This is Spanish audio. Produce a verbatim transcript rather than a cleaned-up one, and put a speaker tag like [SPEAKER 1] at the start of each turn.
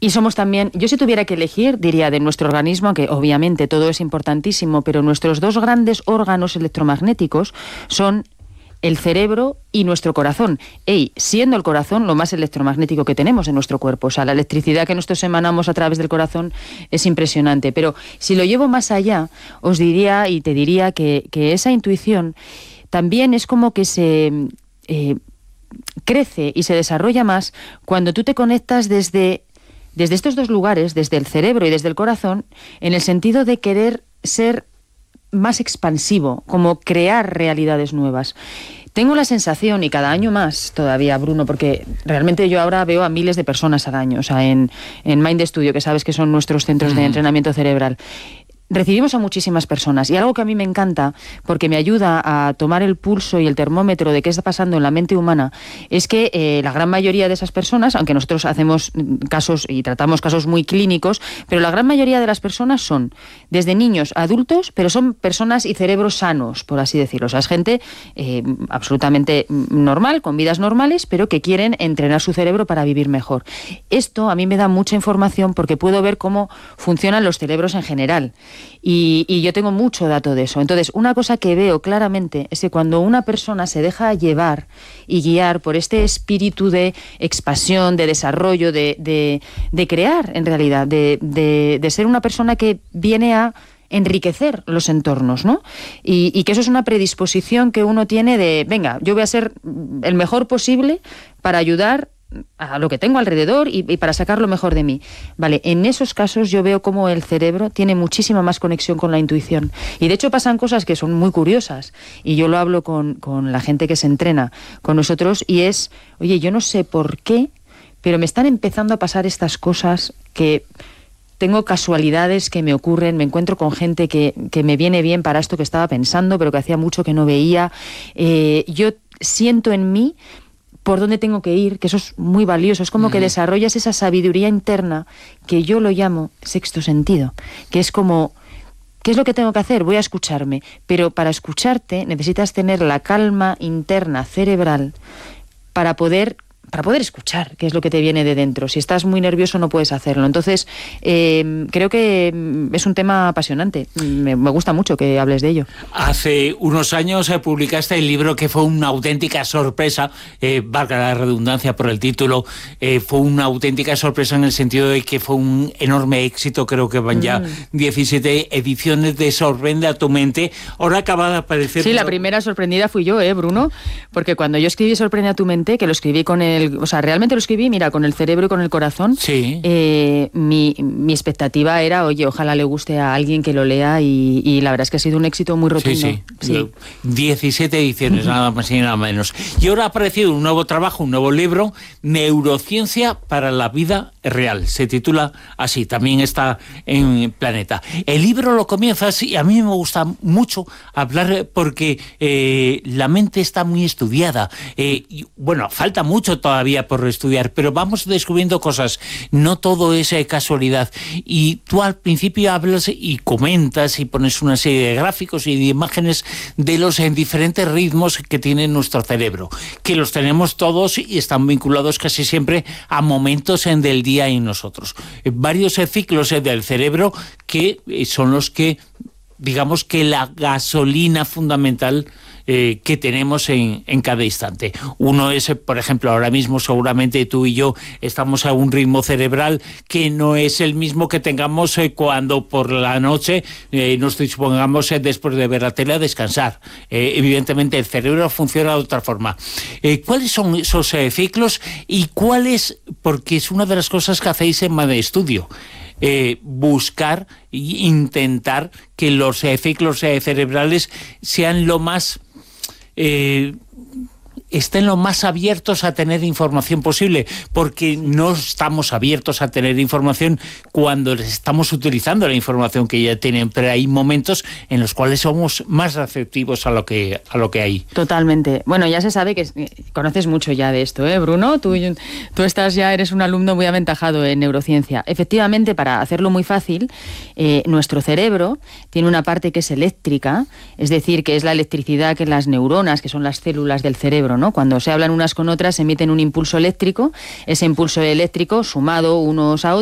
[SPEAKER 1] Y somos también, yo si tuviera que elegir, diría de nuestro organismo, que obviamente todo es importantísimo, pero nuestros dos grandes órganos electromagnéticos son el cerebro y nuestro corazón. Ey, siendo el corazón lo más electromagnético que tenemos en nuestro cuerpo. O sea, la electricidad que nosotros emanamos a través del corazón es impresionante. Pero si lo llevo más allá, os diría y te diría que, que esa intuición también es como que se eh, crece y se desarrolla más cuando tú te conectas desde, desde estos dos lugares, desde el cerebro y desde el corazón, en el sentido de querer ser más expansivo, como crear realidades nuevas. Tengo la sensación, y cada año más todavía, Bruno, porque realmente yo ahora veo a miles de personas al año, o sea, en, en Mind Studio, que sabes que son nuestros centros de entrenamiento cerebral. Recibimos a muchísimas personas y algo que a mí me encanta, porque me ayuda a tomar el pulso y el termómetro de qué está pasando en la mente humana, es que eh, la gran mayoría de esas personas, aunque nosotros hacemos casos y tratamos casos muy clínicos, pero la gran mayoría de las personas son desde niños a adultos, pero son personas y cerebros sanos, por así decirlo. O sea, es gente eh, absolutamente normal, con vidas normales, pero que quieren entrenar su cerebro para vivir mejor. Esto a mí me da mucha información porque puedo ver cómo funcionan los cerebros en general. Y, y yo tengo mucho dato de eso. Entonces, una cosa que veo claramente es que cuando una persona se deja llevar y guiar por este espíritu de expansión, de desarrollo, de, de, de crear, en realidad, de, de, de ser una persona que viene a enriquecer los entornos, ¿no? Y, y que eso es una predisposición que uno tiene de, venga, yo voy a ser el mejor posible para ayudar a lo que tengo alrededor y, y para sacar lo mejor de mí. Vale, en esos casos yo veo cómo el cerebro tiene muchísima más conexión con la intuición. Y de hecho pasan cosas que son muy curiosas. Y yo lo hablo con, con la gente que se entrena con nosotros y es, oye, yo no sé por qué, pero me están empezando a pasar estas cosas que tengo casualidades que me ocurren, me encuentro con gente que, que me viene bien para esto que estaba pensando, pero que hacía mucho que no veía. Eh, yo siento en mí por dónde tengo que ir, que eso es muy valioso, es como mm. que desarrollas esa sabiduría interna que yo lo llamo sexto sentido, que es como, ¿qué es lo que tengo que hacer? Voy a escucharme, pero para escucharte necesitas tener la calma interna cerebral para poder para poder escuchar qué es lo que te viene de dentro. Si estás muy nervioso no puedes hacerlo. Entonces, eh, creo que es un tema apasionante. Me, me gusta mucho que hables de ello.
[SPEAKER 2] Hace unos años eh, publicaste el libro que fue una auténtica sorpresa, eh, valga la redundancia por el título, eh, fue una auténtica sorpresa en el sentido de que fue un enorme éxito. Creo que van ya mm. diecisiete ediciones de Sorprende a tu mente. Ahora acaba de aparecer...
[SPEAKER 1] Sí, la primera sorprendida fui yo, ¿eh, Bruno? Porque cuando yo escribí Sorprende a tu mente, que lo escribí con el o sea, realmente lo escribí, mira, con el cerebro y con el corazón.
[SPEAKER 2] Sí.
[SPEAKER 1] Eh, mi, mi expectativa era, oye, ojalá le guste a alguien que lo lea y, y la verdad es que ha sido un éxito muy rotundo.
[SPEAKER 2] Sí, sí. sí. diecisiete ediciones, nada más y nada menos. Y ahora ha aparecido un nuevo trabajo, un nuevo libro, Neurociencia para la vida real. Se titula así, también está en Planeta. El libro lo comienzas y a mí me gusta mucho hablar porque eh, la mente está muy estudiada. Eh, y, bueno, falta mucho todavía por estudiar, pero vamos descubriendo cosas. No todo es eh, casualidad. Y tú al principio hablas y comentas y pones una serie de gráficos y de imágenes de los eh, diferentes ritmos que tiene nuestro cerebro, que los tenemos todos y están vinculados casi siempre a momentos en del día en nosotros. Eh, varios eh, ciclos eh, del cerebro que eh, son los que, digamos que la gasolina fundamental Eh, que tenemos en, en cada instante. Uno es, por ejemplo, ahora mismo seguramente tú y yo estamos a un ritmo cerebral que no es el mismo que tengamos eh, cuando por la noche eh, nos dispongamos eh, después de ver la tele a descansar. Eh, evidentemente el cerebro funciona de otra forma. Eh, ¿Cuáles son esos eh, ciclos y cuáles, porque es una de las cosas que hacéis en Mind Studio, Eh, buscar e intentar que los eh, ciclos eh, cerebrales sean lo más eh, estén lo más abiertos a tener información posible, porque no estamos abiertos a tener información cuando estamos utilizando la información que ya tienen, pero hay momentos en los cuales somos más receptivos a lo que a lo que hay.
[SPEAKER 1] Totalmente. Bueno, ya se sabe que conoces mucho ya de esto, ¿eh, Bruno? Tú, tú estás ya, eres un alumno muy aventajado en neurociencia. Efectivamente, para hacerlo muy fácil, eh, nuestro cerebro tiene una parte que es eléctrica, es decir, que es la electricidad que las neuronas, que son las células del cerebro, ¿no? Cuando se hablan unas con otras, emiten un impulso eléctrico. Ese impulso eléctrico, sumado unos a otros,